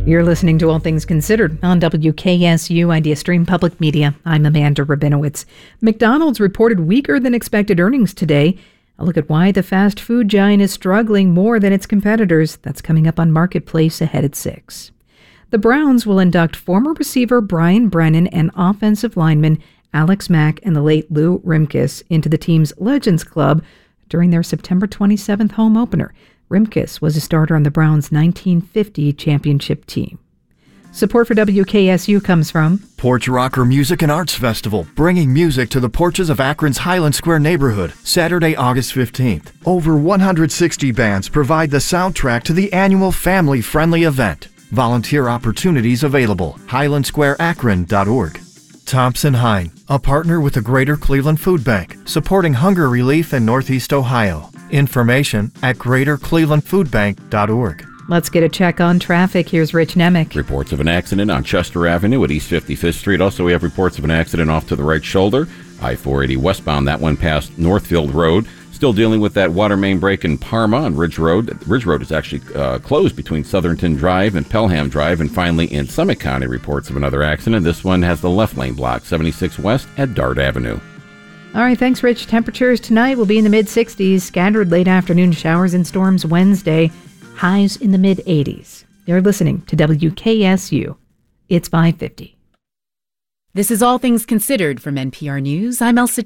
You're listening to All Things Considered on WKSU Idea Stream Public Media. I'm Amanda Rabinowitz. McDonald's reported weaker than expected earnings today. A look at why the fast food giant is struggling more than its competitors. That's coming up on Marketplace ahead at 6. The Browns will induct former receiver Brian Brennan and offensive lineman Alex Mack and the late Lou Rimkus into the team's Legends Club during their September 27th home opener. Rimkus was a starter on the Browns' 1950 championship team. Support for WKSU comes from Porch Rocker Music and Arts Festival, bringing music to the porches of Akron's Highland Square neighborhood, Saturday, August 15th. Over 160 bands provide the soundtrack to the annual family-friendly event. Volunteer opportunities available. HighlandSquareAkron.org. Thompson Hein, a partner with the Greater Cleveland Food Bank, supporting hunger relief in Northeast Ohio. Information at greaterclevelandfoodbank.org. Let's get a check on traffic. Here's Rich Nemec. Reports of an accident on Chester Avenue at East 55th Street. Also, we have reports of an accident off to the right shoulder, I-480 westbound. That one past Northfield Road. Still dealing with that water main break in Parma on Ridge Road. Ridge Road is actually closed between Southernton Drive and Pelham Drive. And finally, in Summit County, reports of another accident. This one has the left lane blocked, 76 west at Dart Avenue. All right, thanks, Rich. Temperatures tonight will be in the mid-60s. Scattered late afternoon showers and storms Wednesday. Highs in the mid-80s. You're listening to WKSU. It's 5:50. This is All Things Considered from NPR News. I'm Elsa